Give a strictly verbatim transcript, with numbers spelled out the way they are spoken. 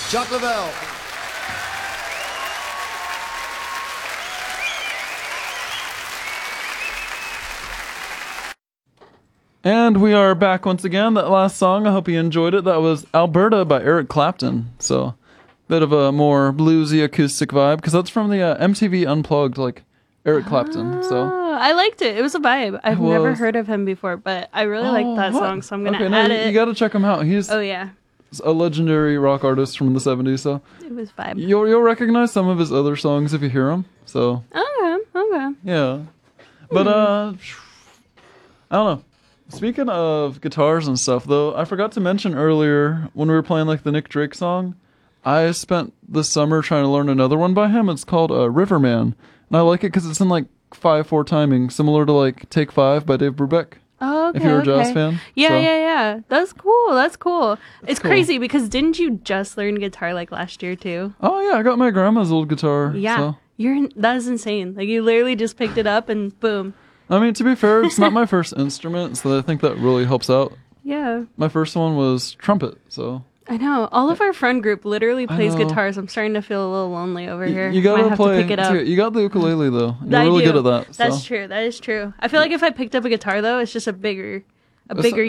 Chuck Leavell. And we are back once again. That last song, I hope you enjoyed it. That was Alberta by Eric Clapton. So, bit of a more bluesy acoustic vibe, because that's from the uh, M T V Unplugged, like Eric Clapton. So Oh, I liked it. It was a vibe. I've never was. heard of him before, but I really Oh, like that what? song, so I'm gonna okay, no, add you, it. you gotta check him out. He's Oh yeah, a legendary rock artist from the seventies. So it was vibe. you'll you'll recognize some of his other songs if you hear them. So Okay, okay. yeah, but uh, I don't know. Speaking of guitars and stuff, though, I forgot to mention earlier when we were playing like the Nick Drake song, I spent the summer trying to learn another one by him. It's called uh, Riverman, and I like it because it's in like five four timing, similar to like Take Five by Dave Brubeck. Oh, okay. If you're a okay. jazz fan, Yeah, so. yeah, yeah. That's cool. That's cool. it's cool. crazy because didn't you just learn guitar like last year too? Oh yeah, I got my grandma's old guitar. Yeah. So. You're that is insane. Like you literally just picked it up and boom. I mean, to be fair, it's not my first instrument, so I think that really helps out. Yeah. My first one was trumpet, so. I know. All of our friend group literally I plays know. guitars. I'm starting to feel a little lonely over Y- here. You gotta Might have play. to pick it up. You got the ukulele though. You're I really do. good at that. That's so. true. That is true. I feel like if I picked up a guitar though, it's just a bigger, a It's- bigger